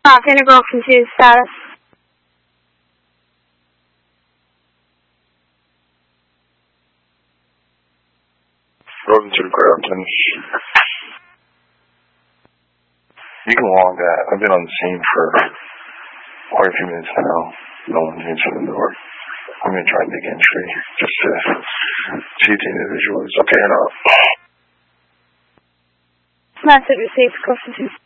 Talk integral confused status. Welcome to the Grafton. You can log that. I've been on the scene for quite a few minutes now. No one's answering the door. I'm going to try and make entry just to see if the individual is okay or not. Message received.